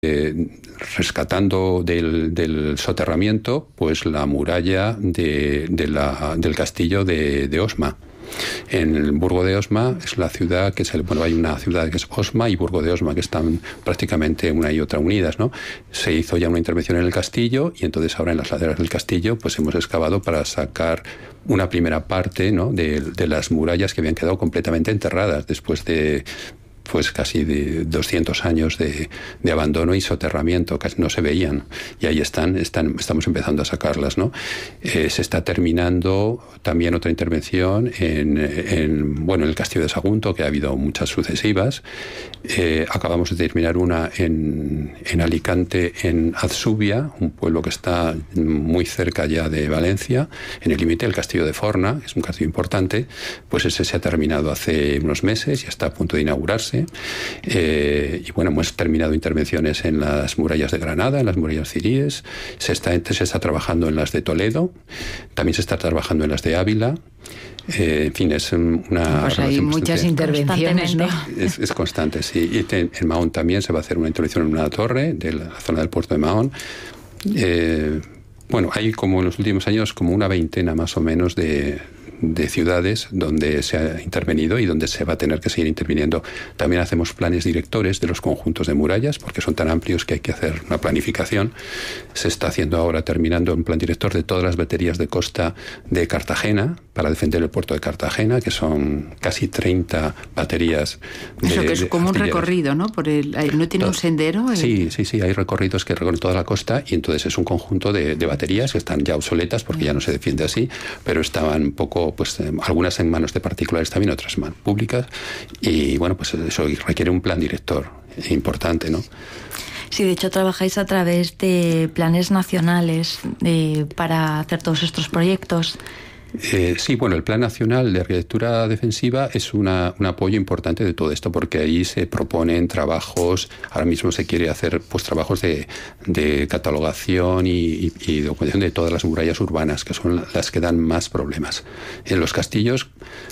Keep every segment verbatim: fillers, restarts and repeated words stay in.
eh, rescatando del, del soterramiento pues la muralla de, de la, del castillo de, de Osma. En el Burgo de Osma es la ciudad que es el, bueno, hay una ciudad que es Osma y Burgo de Osma que están prácticamente una y otra unidas, ¿no? Se hizo ya una intervención en el castillo y entonces ahora en las laderas del castillo pues hemos excavado para sacar una primera parte, ¿no?, de, de las murallas que habían quedado completamente enterradas después de pues casi de doscientos años de, de abandono y soterramiento, casi no se veían, y ahí están, están estamos empezando a sacarlas, ¿no? Eh, se está terminando también otra intervención en, en, bueno, en el castillo de Sagunto, que ha habido muchas sucesivas. Eh, acabamos de terminar una en, en Alicante, en Azubia, un pueblo que está muy cerca ya de Valencia, en el límite del castillo de Forna, que es un castillo importante, pues ese se ha terminado hace unos meses y está a punto de inaugurarse. Eh, y bueno, hemos terminado intervenciones en las murallas de Granada, en las murallas ciríes, se está, se está trabajando en las de Toledo, también se está trabajando en las de Ávila. Eh, en fin, es una... Pues hay muchas intervenciones, ¿no? Es, es constante, sí. Y te, en Mahón también se va a hacer una intervención en una torre de la zona del puerto de Mahón. Eh, bueno, hay como en los últimos años como una veintena más o menos de... de ciudades donde se ha intervenido y donde se va a tener que seguir interviniendo. También hacemos planes directores de los conjuntos de murallas, porque son tan amplios que hay que hacer una planificación. Se está haciendo ahora, terminando un plan director de todas las baterías de costa de Cartagena, para defender el puerto de Cartagena, que son casi treinta baterías. De, Eso que es como un recorrido, ¿no? Por el, ¿no tiene un sendero? El... Sí, sí, sí, hay recorridos que recorren toda la costa y entonces es un conjunto de, de baterías que están ya obsoletas porque ya no se defiende así, pero estaban un poco, pues eh, algunas en manos de particulares también, otras en manos públicas, y bueno, pues eso requiere un plan director importante, ¿no? Sí, de hecho trabajáis a través de planes nacionales eh, para hacer todos estos proyectos. Eh, sí, bueno, el Plan Nacional de Arquitectura Defensiva es una, un apoyo importante de todo esto, porque ahí se proponen trabajos, ahora mismo se quiere hacer pues trabajos de, de catalogación y, y, y documentación de todas las murallas urbanas, que son las que dan más problemas. En los castillos,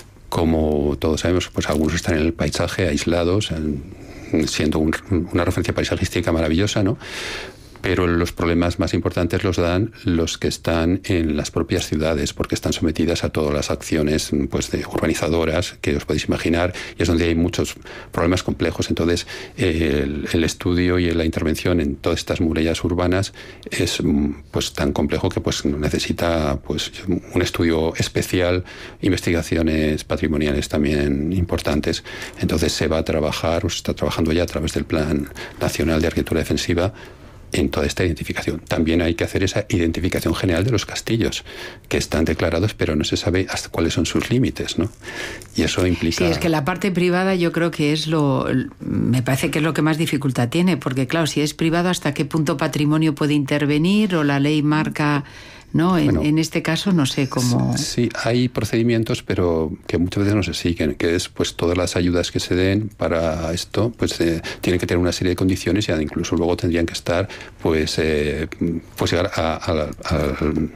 como todos sabemos, pues algunos están en el paisaje aislados, en, siendo un, una referencia paisajística maravillosa, ¿no? Pero los problemas más importantes los dan los que están en las propias ciudades, porque están sometidas a todas las acciones pues, de urbanizadoras que os podéis imaginar, y es donde hay muchos problemas complejos. Entonces, eh, el, el estudio y la intervención en todas estas murallas urbanas es pues, tan complejo que pues, necesita pues, un estudio especial, investigaciones patrimoniales también importantes. Entonces, se va a trabajar, o se está trabajando ya a través del Plan Nacional de Arquitectura Defensiva, en toda esta identificación. También hay que hacer esa identificación general de los castillos, que están declarados, pero no se sabe hasta cuáles son sus límites, ¿no? Y eso implica... Sí, es que la parte privada yo creo que es lo... me parece que es lo que más dificultad tiene, porque claro, si es privado, ¿hasta qué punto patrimonio puede intervenir? O la ley marca... ¿no? En, bueno, en este caso no sé cómo... Sí, hay procedimientos, pero que muchas veces no se siguen, que es pues todas las ayudas que se den para esto, pues eh, tienen que tener una serie de condiciones y incluso luego tendrían que estar, pues, eh, pues llegar a, a, a, a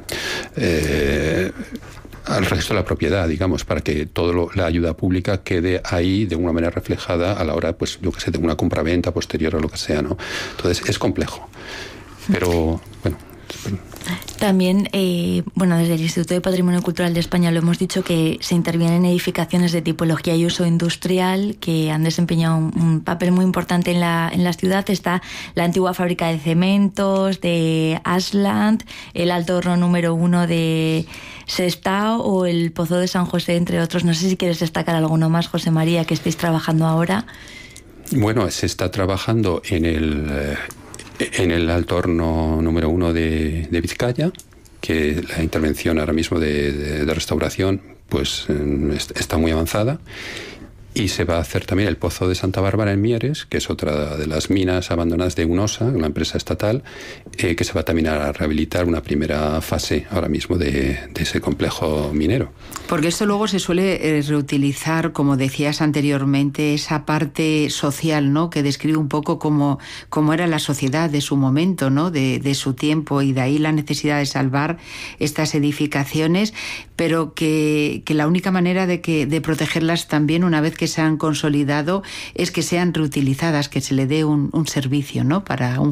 eh, al registro de la propiedad, digamos, para que toda la ayuda pública quede ahí de una manera reflejada a la hora, pues, yo que sé, de una compraventa posterior o lo que sea, ¿no? Entonces, es complejo. Pero, bueno... También, eh, bueno, desde el Instituto de Patrimonio Cultural de España lo hemos dicho que se intervienen en edificaciones de tipología y uso industrial que han desempeñado un, un papel muy importante en la, en la ciudad. Está la antigua fábrica de cementos de Ashland, el Alto Horno número uno de Sestao o el Pozo de San José, entre otros. No sé si quieres destacar alguno más, José María, que estéis trabajando ahora. Bueno, se está trabajando en el... Eh... en el Alto Horno número uno de, de Vizcaya, que la intervención ahora mismo de, de, de restauración pues está muy avanzada, y se va a hacer también el Pozo de Santa Bárbara en Mieres, que es otra de las minas abandonadas de UNOSA, una empresa estatal, eh, que se va también a rehabilitar una primera fase ahora mismo de, de ese complejo minero. Porque esto luego se suele eh, reutilizar, como decías anteriormente, esa parte social, ¿no?, que describe un poco cómo, cómo era la sociedad de su momento, ¿no?, de, de su tiempo, y de ahí la necesidad de salvar estas edificaciones, pero que, que la única manera de, que, de protegerlas también, una vez que se han consolidado, es que sean reutilizadas, que se le dé un, un servicio, ¿no?, para un